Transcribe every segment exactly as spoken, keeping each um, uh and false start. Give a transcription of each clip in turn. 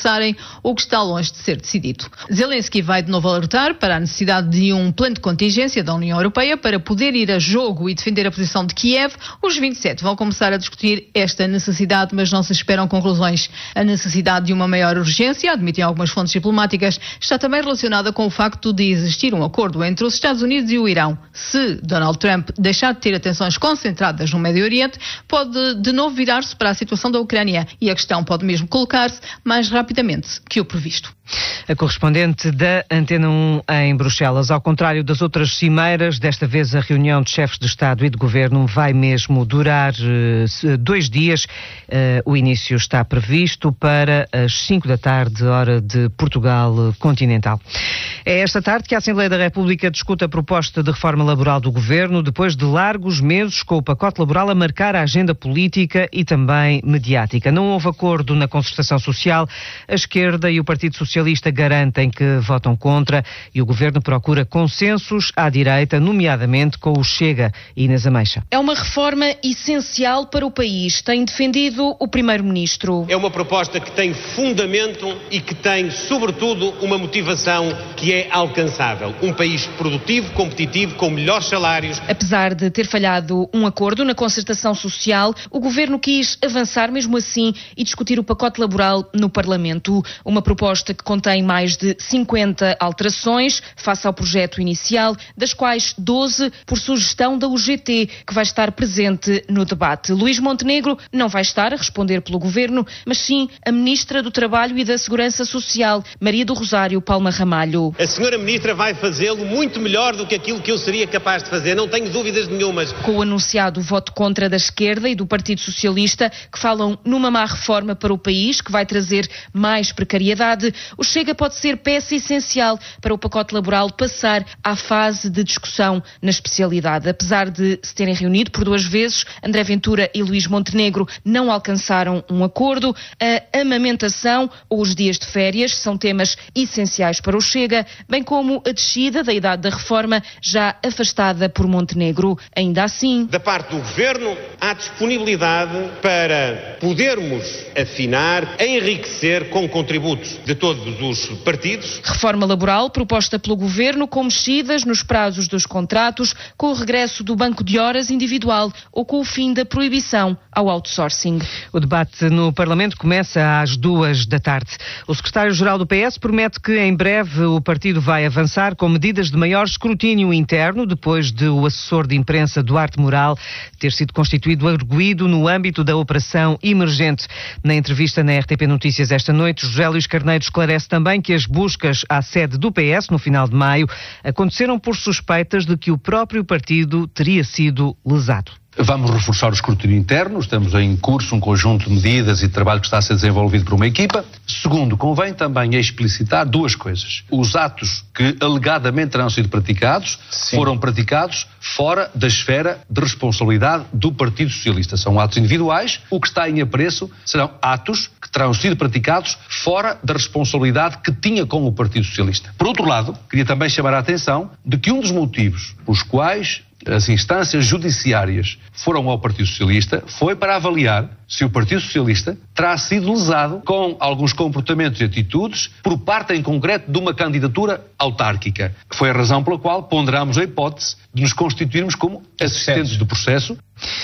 cessarem, o que está longe de ser decidido. Zelensky vai de novo alertar para a necessidade de um plano de contingência da União Europeia para poder ir a jogo e defender a posição de Kiev. Os vinte e sete vão começar a discutir esta necessidade, mas não se esperam conclusões. A necessidade de uma maior urgência, admitem algumas fontes diplomáticas, está também relacionada com o facto de existir um acordo entre os Estados Unidos e o Irão. Se Donald Trump deixar de ter atenções concentradas no Médio Oriente, pode de novo virar-se para a situação da Ucrânia e a questão pode mesmo colocar-se mais rapidamente que o previsto. A correspondente da Antena um em Bruxelas. Ao contrário das outras cimeiras, desta vez a reunião de chefes de Estado e de Governo vai mesmo durar uh, dois dias. Uh, o início está previsto para as cinco da tarde, hora de Portugal continental. É esta tarde que a Assembleia da República discute a proposta de reforma laboral do Governo, depois de largos meses com o pacote laboral a marcar a agenda política e também mediática. Não houve acordo na concertação social. A esquerda e o Partido Socialista Socialista garantem que votam contra e o Governo procura consensos à direita, nomeadamente com o Chega e Inês Ameixa. É uma reforma essencial para o país, tem defendido o Primeiro-Ministro. É uma proposta que tem fundamento e que tem, sobretudo, uma motivação que é alcançável. Um país produtivo, competitivo, com melhores salários. Apesar de ter falhado um acordo na concertação social, o Governo quis avançar mesmo assim e discutir o pacote laboral no Parlamento. Uma proposta que contém mais de cinquenta alterações face ao projeto inicial, das quais doze por sugestão da U G T, que vai estar presente no debate. Luís Montenegro não vai estar a responder pelo Governo, mas sim a Ministra do Trabalho e da Segurança Social, Maria do Rosário Palma Ramalho. A senhora Ministra vai fazê-lo muito melhor do que aquilo que eu seria capaz de fazer, não tenho dúvidas nenhumas. Com o anunciado voto contra da esquerda e do Partido Socialista, que falam numa má reforma para o país, que vai trazer mais precariedade, o Chega pode ser peça essencial para o pacote laboral passar à fase de discussão na especialidade. Apesar de se terem reunido por duas vezes, André Ventura e Luís Montenegro não alcançaram um acordo. A amamentação ou os dias de férias são temas essenciais para o Chega, bem como a descida da idade da reforma, já afastada por Montenegro. Ainda assim, da parte do Governo, há disponibilidade para podermos afinar, enriquecer com contributos de todos dos partidos. Reforma laboral proposta pelo Governo com mexidas nos prazos dos contratos, com o regresso do banco de horas individual ou com o fim da proibição ao outsourcing. O debate no Parlamento começa às duas da tarde. O secretário-geral do P S promete que em breve o partido vai avançar com medidas de maior escrutínio interno, depois de o assessor de imprensa Duarte Moral ter sido constituído arguido no âmbito da operação emergente. Na entrevista na R T P Notícias esta noite, José Luís Carneiro esclarece também que as buscas à sede do P S no final de maio aconteceram por suspeitas de que o próprio partido teria sido lesado. Vamos reforçar o escrutínio interno, estamos em curso um conjunto de medidas e de trabalho que está a ser desenvolvido por uma equipa. Segundo, convém também explicitar duas coisas. Os atos que alegadamente terão sido praticados Sim. foram praticados fora da esfera de responsabilidade do Partido Socialista. São atos individuais, o que está em apreço serão atos que terão sido praticados fora da responsabilidade que tinha com o Partido Socialista. Por outro lado, queria também chamar a atenção de que um dos motivos pelos quais as instâncias judiciárias foram ao Partido Socialista foi para avaliar se o Partido Socialista terá sido lesado com alguns comportamentos e atitudes por parte em concreto de uma candidatura autárquica. Foi a razão pela qual ponderamos a hipótese de nos constituirmos como assistentes do processo.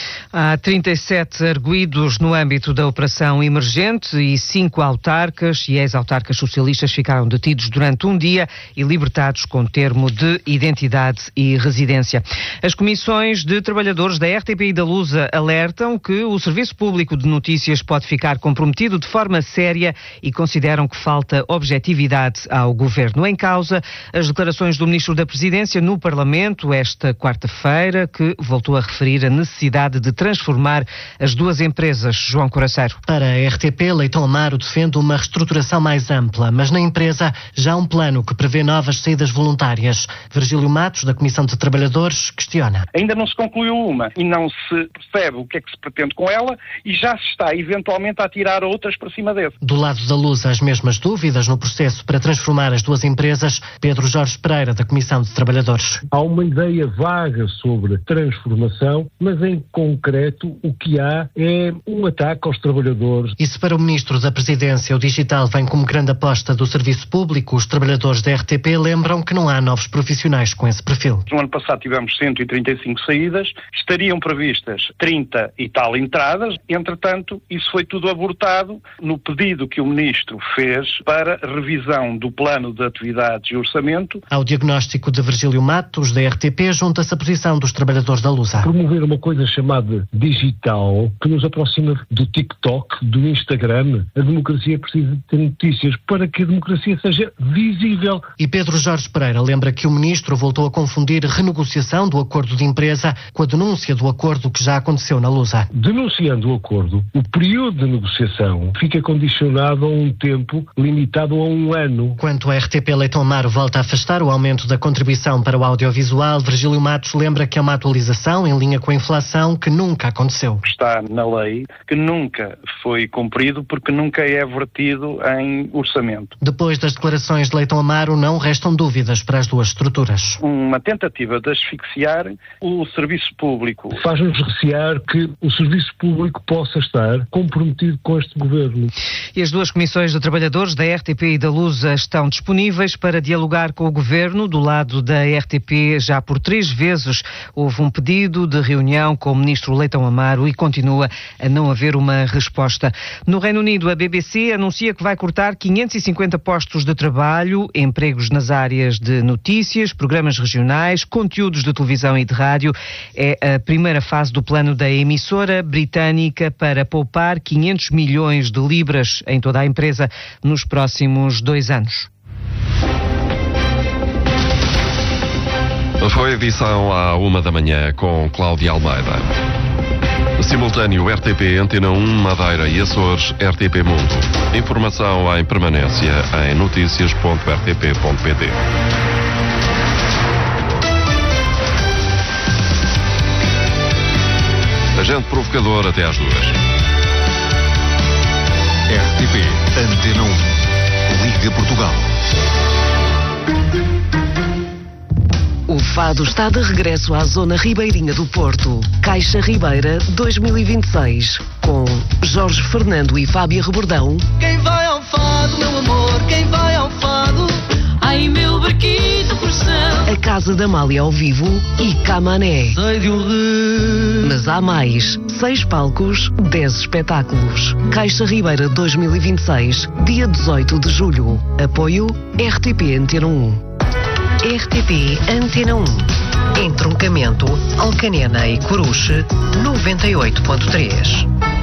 Há trinta e sete arguidos no âmbito da operação emergente e cinco autarcas e ex-autarcas socialistas ficaram detidos durante um dia e libertados com termo de identidade e residência. As comissões de trabalhadores da R T P e da Lusa alertam que o Serviço Público de Notícias pode ficar comprometido de forma séria e consideram que falta objetividade ao Governo. Em causa, as declarações do Ministro da Presidência no Parlamento esta quarta-feira, que voltou a referir a necessidade de transformar as duas empresas. João Coraceiro. Para a R T P, Leitão Amaro defende uma reestruturação mais ampla, mas na empresa já há um plano que prevê novas saídas voluntárias. Virgílio Matos, da Comissão de Trabalhadores, questiona. Ainda não se concluiu uma e não se percebe o que é que se pretende com ela e já se está eventualmente a tirar outras para cima dele. Do lado da Luz, as mesmas dúvidas no processo para transformar as duas empresas. Pedro Jorge Pereira, da Comissão de Trabalhadores. Há uma ideia vaga sobre transformação, mas em concreto concreto, o que há é um ataque aos trabalhadores. E se para o Ministro da Presidência o digital vem como grande aposta do serviço público, os trabalhadores da R T P lembram que não há novos profissionais com esse perfil. No ano passado tivemos cento e trinta e cinco saídas, estariam previstas trinta e tal entradas, entretanto isso foi tudo abortado no pedido que o Ministro fez para revisão do plano de atividades e orçamento. Ao diagnóstico de Virgílio Matos, da R T P, junta-se a posição dos trabalhadores da Lusa. Promover uma coisa chamada digital, que nos aproxima do TikTok, do Instagram. A democracia precisa de ter notícias para que a democracia seja visível. E Pedro Jorge Pereira lembra que o Ministro voltou a confundir renegociação do acordo de empresa com a denúncia do acordo que já aconteceu na Lusa. Denunciando o acordo, o período de negociação fica condicionado a um tempo limitado a um ano. Quanto a R T P Leitão Amaro volta a afastar o aumento da contribuição para o audiovisual, Virgílio Matos lembra que é uma atualização em linha com a inflação que nunca aconteceu. Está na lei, que nunca foi cumprido porque nunca é vertido em orçamento. Depois das declarações de Leitão Amaro, não restam dúvidas para as duas estruturas. Uma tentativa de asfixiar o serviço público. Faz-nos recear que o serviço público possa estar comprometido com este governo. E as duas comissões de trabalhadores da R T P e da Lusa estão disponíveis para dialogar com o governo. Do lado da R T P, já por três vezes houve um pedido de reunião com o ministro Leitão Amaro e continua a não haver uma resposta. No Reino Unido, a B B C anuncia que vai cortar quinhentos e cinquenta postos de trabalho, empregos nas áreas de notícias, programas regionais, conteúdos de televisão e de rádio. É a primeira fase do plano da emissora britânica para poupar quinhentos milhões de libras em toda a empresa nos próximos dois anos. Foi a edição à uma da manhã com Cláudia Almeida. Simultâneo R T P, Antena um, Madeira e Açores, R T P Mundo. Informação em permanência em notícias ponto r t p ponto p t. Agente provocador até às duas. R T P, Antena um, Liga Portugal. O fado está de regresso à zona ribeirinha do Porto. Caixa Ribeira dois mil e vinte e seis. Com Jorge Fernando e Fábio Rebordão. Quem vai ao fado, meu amor? Quem vai ao fado? Ai, meu barquito coração. A Casa da Amália ao vivo e Camané. Sei de um rio. Mas há mais. Seis palcos, dez espetáculos. Caixa Ribeira dois mil e vinte e seis. Dia dezoito de julho. Apoio R T P Antena um. R T P Antena um. Entroncamento Alcanena e Coruche noventa e oito ponto três.